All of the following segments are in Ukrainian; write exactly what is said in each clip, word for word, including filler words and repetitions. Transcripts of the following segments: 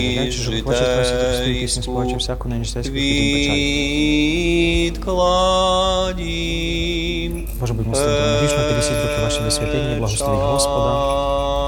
Глядячи, що хоче спросити Христу, пісню співачу всяку нині житейську відкладім. Боже, будь милостивий, на грішно пересіть руки ваші до святині, благословіть Господа.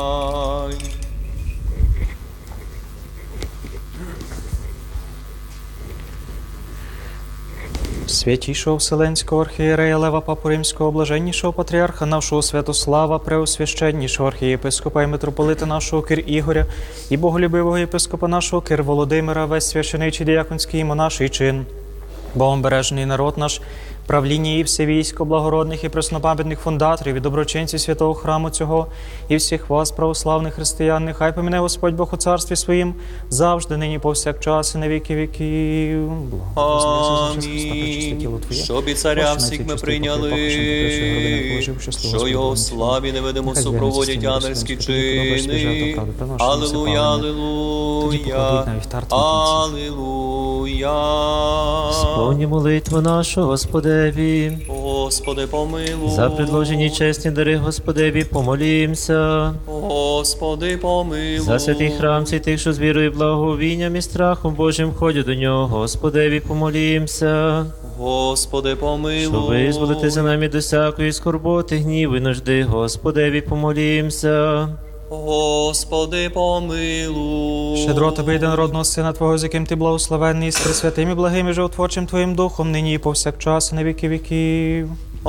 Святішого Вселенського архієрея Лева Папу Римського, блаженнішого патріарха нашого Святослава, преосвященнішого архієпископа і митрополита нашого Кир Ігоря, і боголюбивого єпископа нашого Кир Володимира, весь священичий діяконський і монаший чин, Богом бережений народ наш, правління і все військо благородних і преснопам'ятних фундаторів і доброчинців святого храму цього, і всіх вас, православних християн, нехай поміне Господь Бог у царстві своїм, завжди, нині, повсякчас, і на віки віків. Амінь. Щоб і царя всіх ми прийняли, що його в славі невидимо супроводять ангельські чини. Алілуя, алілуя, алілуя. Сповні молитву нашу, Господеві. Господи, помилуй. За предложені чесні дари Господеві помолімся. Господи, помилуй. За святий храм цей тих, що з вірою, благовінням і страхом Божим ходять до нього, Господеві помолімся. Господи, помилуй. Щоб визволити за нами до всякої скорботи, гніву і нужди, Господеві помолімся. Господи, помилуй. Щедро Тебе, єдинородного Сина Твого, з яким Ти благословенний, з пресвятим і благим і животворчим Твоїм Духом, нині і повсякчас, і на віки віків.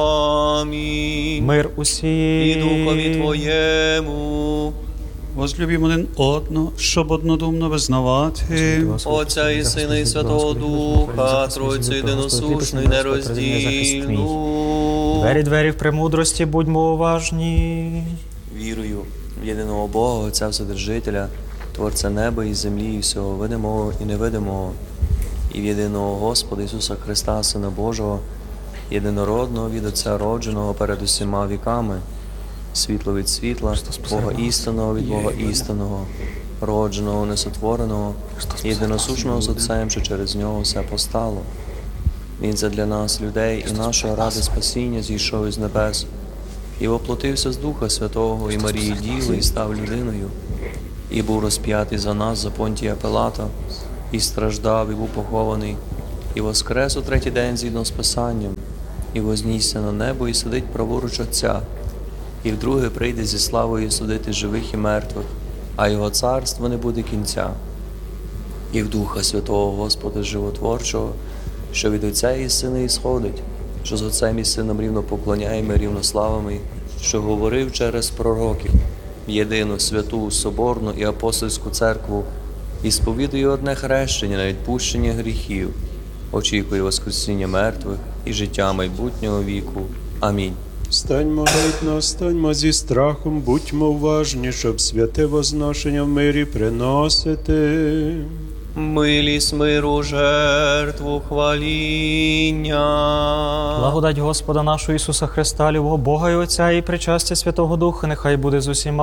Амінь. Мир усім. І Духові Твоєму. Возлюбім один одного, щоб однодумно визнавати Отця і Сина, і Святого Духа, Тройцю єдиносушну і нероздільну. Двері, двері в премудрості, будьмо уважні. Вірую в єдиного Бога, Отця Вседержителя, Творця неба і землі, і всього видимого і невидимого, і в єдиного Господа Ісуса Христа, Сина Божого, єдинородного від Отця родженого перед усіма віками, світло від світла, Бога істинного від Бога істинного, родженого, несотвореного, єдиносушного з Отцем, що через нього все постало. Він задля нас, людей, і нашого ради спасіння зійшов із небес, і воплотився з Духа Святого і Марії Діви, і став людиною, і був розп'ятий за нас, за Понтія Пилата, і страждав, і був похований, і воскрес у третій день згідно з Писанням, і вознісся на небо, і сидить праворуч Отця, і вдруге прийде зі славою судити живих і мертвих, а його царство не буде кінця. І в Духа Святого Господа Животворчого, що від Отця і Сина ісходить, що з Отцем і Сином рівно поклоняємо, рівно славами, що говорив через пророків, в єдину святу, соборну і апостольську церкву, і сповідує одне хрещення на відпущення гріхів, очікує воскресіння мертвих і життя майбутнього віку. Амінь. Станьмо гидно, станьмо зі страхом, будьмо уважні, щоб святе возношення в мирі приносити. Милість миру, жертву хваління. Благодать Господа нашого Ісуса Христа, любого Бога і Отця і причастя Святого Духа, нехай буде з усіма